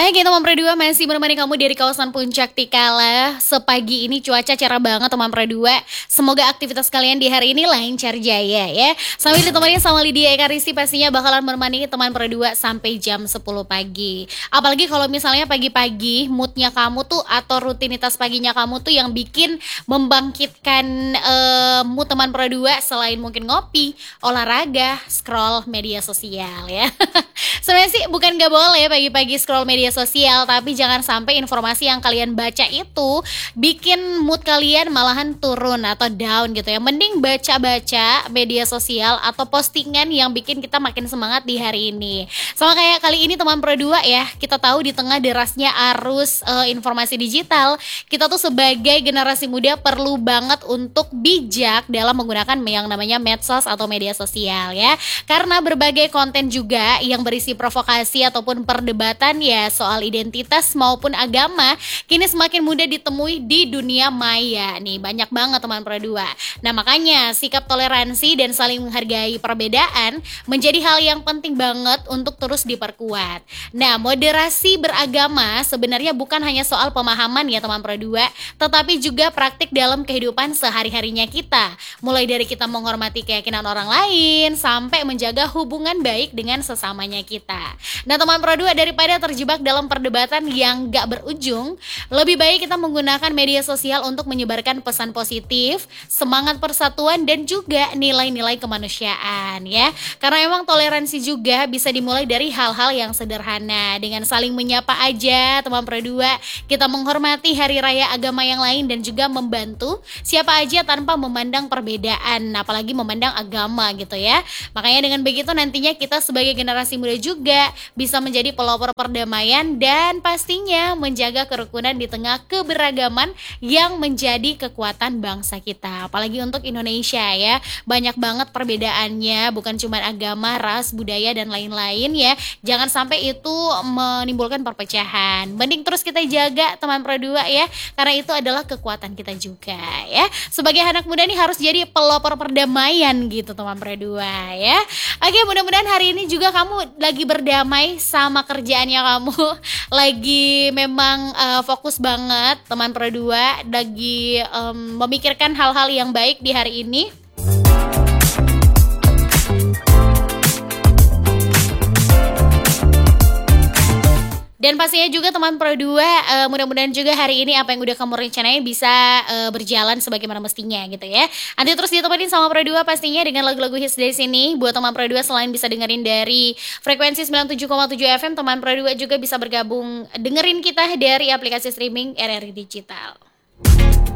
Oke teman Pro 2 masih menemani kamu dari kawasan Puncak Tikala. Sepagi ini cuaca cerah banget teman Pro 2. Semoga aktivitas kalian di hari ini lancar jaya ya. Sambil ditemani sama Lydia Ekaristi pastinya bakalan menemani teman Pro 2 sampai jam 10 pagi. Apalagi kalau misalnya pagi-pagi moodnya kamu tuh atau rutinitas paginya kamu tuh yang bikin membangkitkan mood teman Pro 2 selain mungkin ngopi, olahraga, scroll media sosial ya. Sebenarnya sih bukan gak boleh pagi-pagi scroll media sosial, tapi jangan sampai informasi yang kalian baca itu bikin mood kalian malahan turun atau down gitu ya. Mending baca-baca media sosial atau postingan yang bikin kita makin semangat di hari ini. Sama kayak kali ini teman Pro 2 ya, kita tahu di tengah derasnya arus informasi digital, kita tuh sebagai generasi muda perlu banget untuk bijak dalam menggunakan yang namanya medsos atau media sosial ya. Karena berbagai konten juga yang berisi provokasi ataupun perdebatan ya soal identitas maupun agama kini semakin mudah ditemui di dunia maya nih, banyak banget teman Pro 2. Nah makanya sikap toleransi dan saling menghargai perbedaan menjadi hal yang penting banget untuk terus diperkuat. Nah moderasi beragama sebenarnya bukan hanya soal pemahaman ya teman Pro 2, tetapi juga praktik dalam kehidupan sehari-harinya kita, mulai dari kita menghormati keyakinan orang lain sampai menjaga hubungan baik dengan sesamanya kita. Nah teman Pro 2, daripada terjebak dalam perdebatan yang gak berujung, lebih baik kita menggunakan media sosial untuk menyebarkan pesan positif, semangat persatuan dan juga nilai-nilai kemanusiaan ya. Karena emang toleransi juga bisa dimulai dari hal-hal yang sederhana. Dengan saling menyapa aja teman Pro 2, kita menghormati hari raya agama yang lain dan juga membantu siapa aja tanpa memandang perbedaan, apalagi memandang agama gitu ya. Makanya dengan begitu nantinya kita sebagai generasi muda juga bisa menjadi pelopor perdamaian dan pastinya menjaga kerukunan di tengah keberagaman yang menjadi kekuatan bangsa kita. Apalagi untuk Indonesia ya, banyak banget perbedaannya, bukan cuma agama, ras, budaya dan lain-lain ya. Jangan sampai itu menimbulkan perpecahan. Mending terus kita jaga teman Pro 2 ya, karena itu adalah kekuatan kita juga ya. Sebagai anak muda nih harus jadi pelopor perdamaian gitu teman Pro 2 ya. Oke, mudah-mudahan hari ini juga kamu lagi berdamai sama kerjaannya kamu. Lagi memang fokus banget teman Pro 2, lagi memikirkan hal-hal yang baik di hari ini. Dan pastinya juga teman Pro 2, mudah-mudahan juga hari ini apa yang udah kamu rencanain bisa berjalan sebagaimana mestinya gitu ya. Nanti terus ditemenin sama Pro 2 pastinya dengan lagu-lagu hits dari sini. Buat teman Pro 2 selain bisa dengerin dari frekuensi 97,7 FM, teman Pro 2 juga bisa bergabung dengerin kita dari aplikasi streaming RRI Digital.